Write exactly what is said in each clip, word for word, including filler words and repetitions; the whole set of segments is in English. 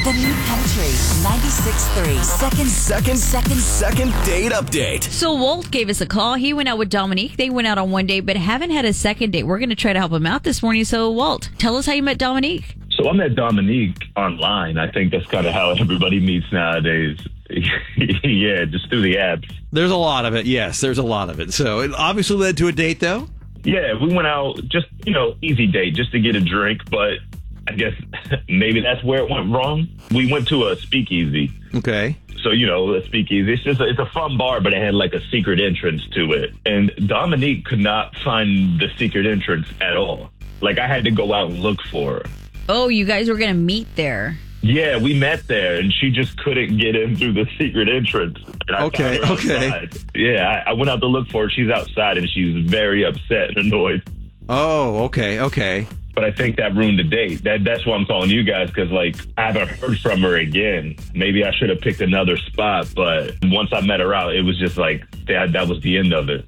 The New Country ninety-six point three. Second, second, second, second date update. So Walt gave us a call. He went out with Dominique. They went out on one date, but haven't had a second date. We're going to try to help him out this morning. So Walt, tell us how you met Dominique. So I met Dominique online. I think that's kind of how everybody meets nowadays. Yeah, just through the apps. There's a lot of it. Yes, there's a lot of it. So it obviously led to a date, though? Yeah, we went out, just, you know, easy date, just to get a drink. But I guess maybe that's where it went wrong. We went to a speakeasy. Okay. So, you know, a speakeasy, it's just a, it's a fun bar, but it had like a secret entrance to it. And Dominique could not find the secret entrance at all. Like, I had to go out and look for her. Oh, you guys were going to meet there. Yeah, we met there, and she just couldn't get in through the secret entrance. And I okay, found her okay. outside. Yeah, I, I went out to look for her. She's outside, and she's very upset and annoyed. Oh, okay, okay. But I think that ruined the date. That That's why I'm calling you guys, because, like, I haven't heard from her again. Maybe I should have picked another spot, but once I met her out, it was just like, that, that was the end of it.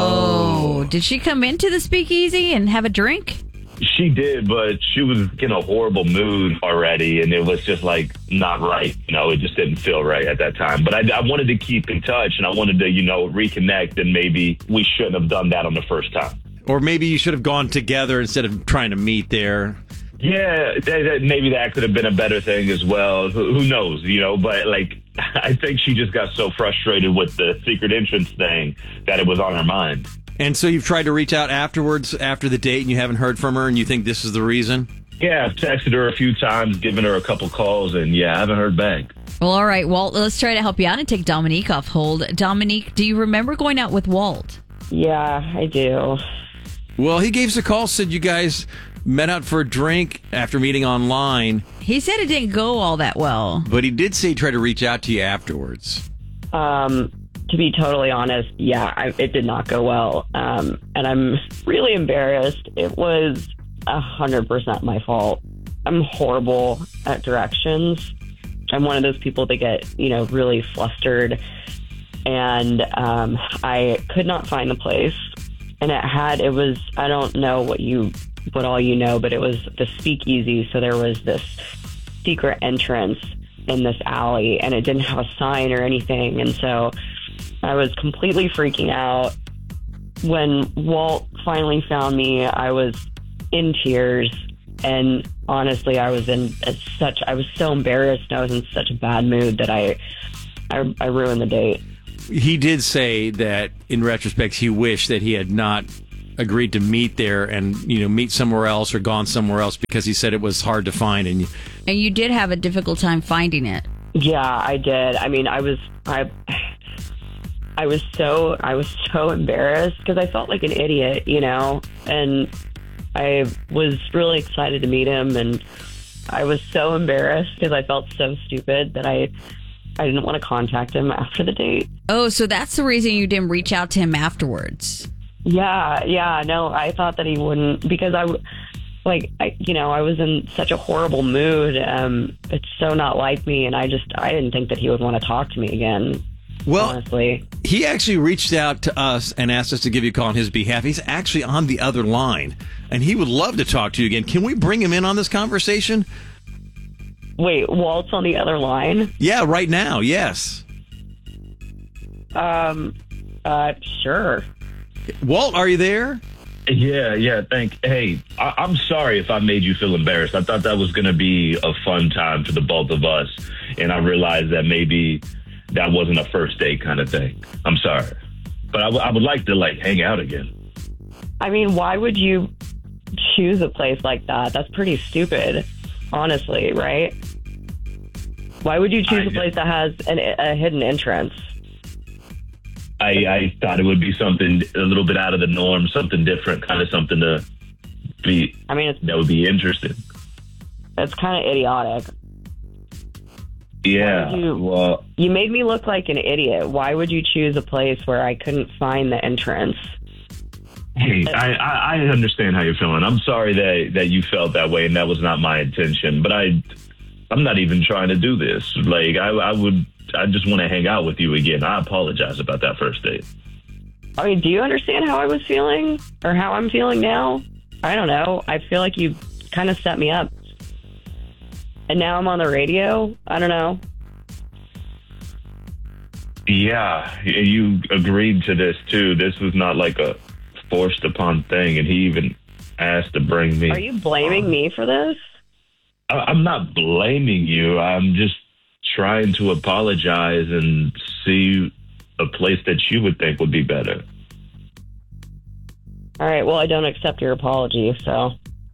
Oh, did she come into the speakeasy and have a drink? She did, but she was in a horrible mood already, and it was just, like, not right. You know, it just didn't feel right at that time. But I, I wanted to keep in touch, and I wanted to, you know, reconnect, and maybe we shouldn't have done that on the first time. Or maybe you should have gone together instead of trying to meet there. Yeah, that, that, maybe that could have been a better thing as well. Who, who knows, you know? But, like, I think she just got so frustrated with the secret entrance thing that it was on her mind. And so you've tried to reach out afterwards, after the date, and you haven't heard from her, and you think this is the reason? Yeah, I've texted her a few times, given her a couple calls, and yeah, I haven't heard back. Well, all right, Walt, let's try to help you out and take Dominique off hold. Dominique, do you remember going out with Walt? Yeah, I do. Well, he gave us a call, said you guys met out for a drink after meeting online. He said it didn't go all that well. But he did say he tried to reach out to you afterwards. Um... To be totally honest, yeah, I, it did not go well. Um, and I'm really embarrassed. It was one hundred percent my fault. I'm horrible at directions. I'm one of those people that get, you know, really flustered. And um, I could not find the place. And it had, it was, I don't know what you, what all you know, but it was the speakeasy. So there was this secret entrance in this alley, and it didn't have a sign or anything. And so I was completely freaking out. When Walt finally found me, I was in tears. And honestly, I was in such, I was so embarrassed. I was in such a bad mood that I, I, I ruined the date. He did say that in retrospect, he wished that he had not agreed to meet there and, you know, meet somewhere else or gone somewhere else, because he said it was hard to find. And, and you did have a difficult time finding it. Yeah, I did. I mean, I was, I, I was so, I was so embarrassed because I felt like an idiot, you know, and I was really excited to meet him, and I was so embarrassed because I felt so stupid that I, I didn't want to contact him after the date. Oh, so that's the reason you didn't reach out to him afterwards. Yeah, yeah, no, I thought that he wouldn't, because I, like, I, you know, I was in such a horrible mood. Um, it's so not like me, and I just, I didn't think that he would want to talk to me again. Well, honestly, he actually reached out to us and asked us to give you a call on his behalf. He's actually on the other line, and he would love to talk to you again. Can we bring him in on this conversation? Wait, Walt's on the other line? Yeah, right now, yes. Um, uh, sure. Walt, are you there? Yeah, yeah, thank. Hey, I, I'm sorry if I made you feel embarrassed. I thought that was going to be a fun time for the both of us, and I realized that maybe that wasn't a first date kind of thing. I'm sorry. But I, w- I would like to, like, hang out again. I mean, why would you choose a place like that? That's pretty stupid, honestly, right? Why would you choose I, a place that has an, a hidden entrance? I, I thought it would be something a little bit out of the norm, something different, kind of something to be, I mean, it's, that would be interesting. It's kind of idiotic. Yeah, you, well... You made me look like an idiot. Why would you choose a place where I couldn't find the entrance? Hey, I, I, I understand how you're feeling. I'm sorry that, that you felt that way, and that was not my intention. But I, I'm not even trying to do this. Like, I, I would... I just want to hang out with you again. I apologize about that first date. I mean, do you understand how I was feeling or how I'm feeling now? I don't know. I feel like you kind of set me up. and now I'm on the radio. I don't know. Yeah, you agreed to this too. This was not like a forced upon thing, and he even asked to bring me. Are you blaming me for this? I- I'm not blaming you. I'm just trying to apologize and see a place that you would think would be better. All right, well, I don't accept your apology, so.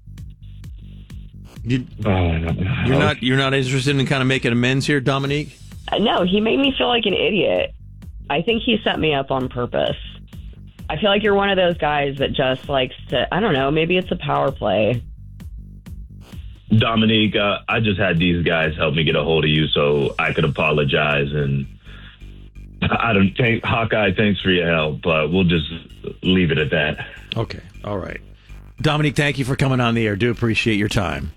You, Oh, you're not you're not interested in kind of making amends here, Dominique? Uh, No, he made me feel like an idiot. I think he set me up on purpose. I feel like you're one of those guys that just likes to, I don't know, maybe it's a power play. Dominique, uh, I just had these guys help me get a hold of you so I could apologize. And I don't think, Hawkeye, thanks for your help, but we'll just leave it at that. Okay. All right. Dominique, thank you for coming on the air. Do appreciate your time.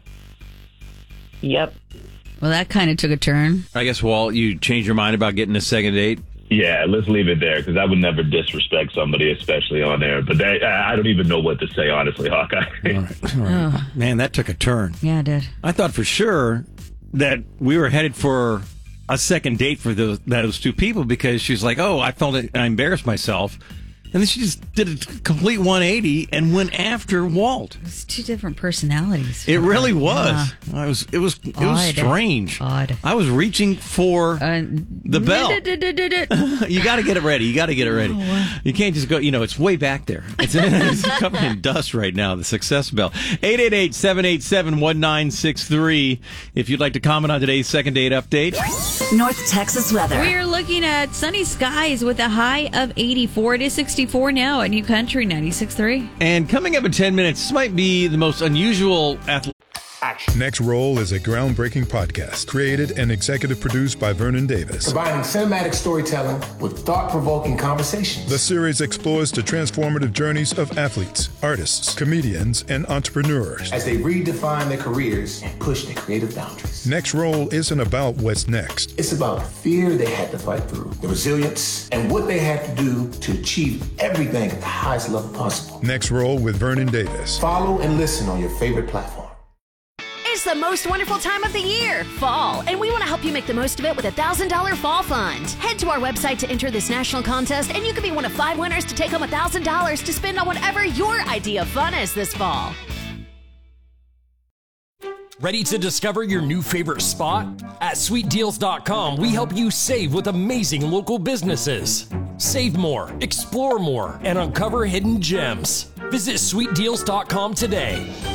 Yep. Well, that kind of took a turn. I guess, Walt, you changed your mind about getting a second date? Yeah, let's leave it there because I would never disrespect somebody, especially on air. But they, I don't even know what to say, honestly, Hawkeye. All right. All right. Man, that took a turn. Yeah, it did. I thought for sure that we were headed for a second date for those, those two people because she's like, oh, I felt it, I embarrassed myself. And then she just did a complete one eighty and went after Walt. It was two different personalities. It really was. Yeah. I was. It was. It was Odd. strange. Odd. I was reaching for Uh, the bell. oh, You got to get it ready. You got to get it ready. wow. You can't just go. You know, it's way back there. It's, it's covered in dust right now. The success bell. eight eight eight, seven eight seven, one nine six three. If you'd like to comment on today's second date update. North Texas weather. We're looking at sunny skies with a high of eighty-four. It is sixty-four now at New Country ninety-six point three. And coming up in ten minutes, this might be the most unusual athletic. Next Roll is a groundbreaking podcast created and executive produced by Vernon Davis. Combining cinematic storytelling with thought-provoking conversations. The series explores the transformative journeys of athletes, artists, comedians, and entrepreneurs. As they redefine their careers and push their creative boundaries. Next Roll isn't about what's next. It's about the fear they had to fight through, the resilience, and what they had to do to achieve everything at the highest level possible. Next Roll with Vernon Davis. Follow and listen on your favorite platform. It's the most wonderful time of the year, fall, and we want to help you make the most of it with a one thousand dollars Fall Fund. Head to our website to enter this national contest, and you could be one of five winners to take home one thousand dollars to spend on whatever your idea of fun is this fall. Ready to discover your new favorite spot? At sweet deals dot com, we help you save with amazing local businesses. Save more, explore more, and uncover hidden gems. Visit sweet deals dot com today.